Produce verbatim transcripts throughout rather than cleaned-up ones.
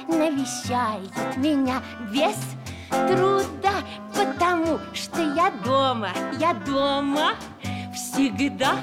навещает меня без труда, потому что я дома, я дома всегда.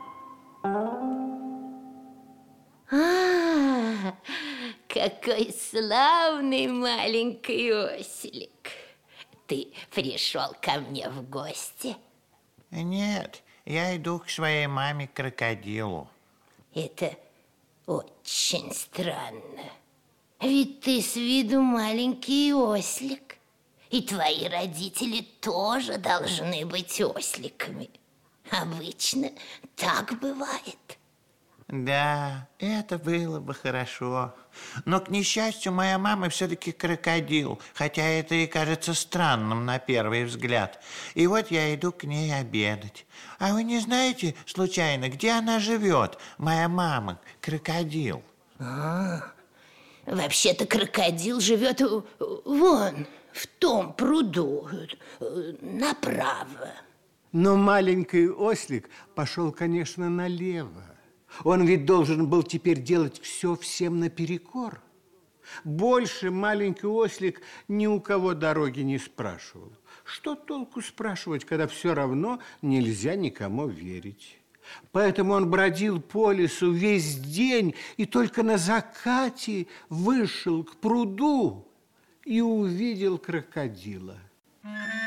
А, какой славный маленький ослик. Ты пришел ко мне в гости? Нет, я иду к своей маме-крокодилу. Это очень странно. Ведь ты с виду маленький ослик. И твои родители тоже должны быть осликами. Обычно так бывает. Да, это было бы хорошо. Но, к несчастью, моя мама все-таки крокодил, хотя это и кажется странным на первый взгляд. И вот я иду к ней обедать. А вы не знаете, случайно, где она живет, моя мама, крокодил? А, вообще-то крокодил живет вон, в том пруду, направо. Но маленький ослик пошел, конечно, налево. Он ведь должен был теперь делать все всем наперекор. Больше маленький ослик ни у кого дороги не спрашивал. Что толку спрашивать, когда все равно нельзя никому верить? Поэтому он бродил по лесу весь день и только на закате вышел к пруду и увидел крокодила.